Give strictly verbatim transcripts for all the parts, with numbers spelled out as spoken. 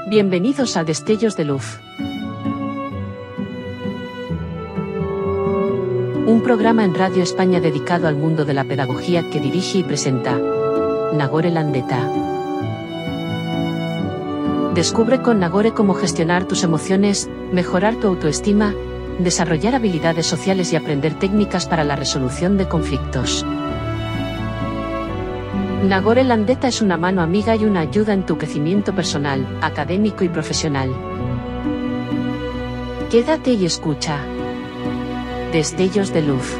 Bienvenidos a Destellos de Luz. Un programa en Radio España dedicado al mundo de la pedagogía que dirige y presenta Nagore Landeta. Descubre con Nagore cómo gestionar tus emociones, mejorar tu autoestima, desarrollar habilidades sociales y aprender técnicas para la resolución de conflictos. Nagore Landeta es una mano amiga y una ayuda en tu crecimiento personal, académico y profesional. Quédate y escucha. Destellos de Luz.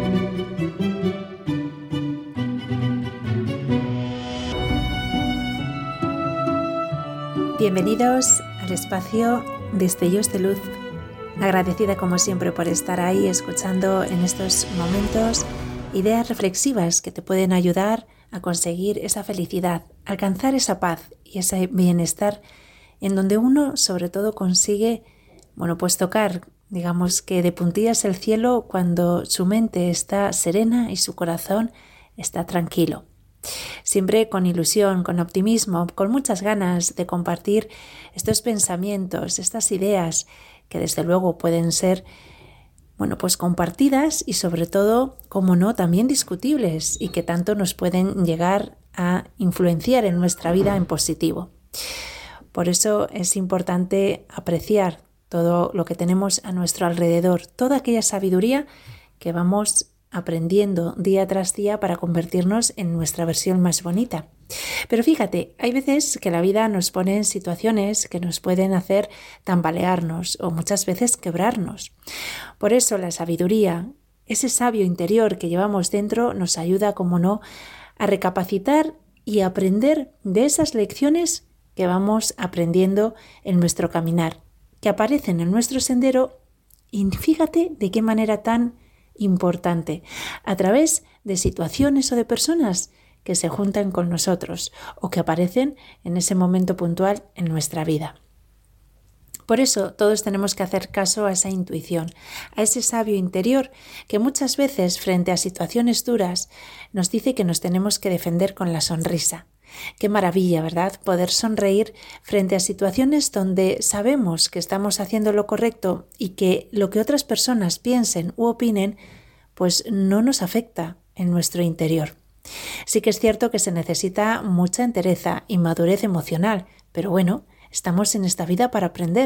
Bienvenidos al espacio Destellos de Luz. Agradecida como siempre por estar ahí escuchando en estos momentos ideas reflexivas que te pueden ayudar a conseguir esa felicidad, alcanzar esa paz y ese bienestar en donde uno sobre todo consigue, bueno, pues tocar, digamos que de puntillas el cielo cuando su mente está serena y su corazón está tranquilo. Siempre con ilusión, con optimismo, con muchas ganas de compartir estos pensamientos, estas ideas que desde luego pueden ser, bueno, pues compartidas y sobre todo, como no, también discutibles y que tanto nos pueden llegar a influenciar en nuestra vida en positivo. Por eso es importante apreciar todo lo que tenemos a nuestro alrededor, toda aquella sabiduría que vamos aprendiendo día tras día para convertirnos en nuestra versión más bonita. Pero fíjate, hay veces que la vida nos pone en situaciones que nos pueden hacer tambalearnos o muchas veces quebrarnos. Por eso la sabiduría, ese sabio interior que llevamos dentro, nos ayuda, como no, a recapacitar y a aprender de esas lecciones que vamos aprendiendo en nuestro caminar, que aparecen en nuestro sendero, y fíjate de qué manera tan importante, a través de situaciones o de personas que se juntan con nosotros o que aparecen en ese momento puntual en nuestra vida. Por eso todos tenemos que hacer caso a esa intuición, a ese sabio interior que muchas veces frente a situaciones duras nos dice que nos tenemos que defender con la sonrisa. Qué maravilla, ¿verdad? Poder sonreír frente a situaciones donde sabemos que estamos haciendo lo correcto y que lo que otras personas piensen u opinen, pues no nos afecta en nuestro interior. Sí que es cierto que se necesita mucha entereza y madurez emocional, pero bueno, estamos en esta vida para aprender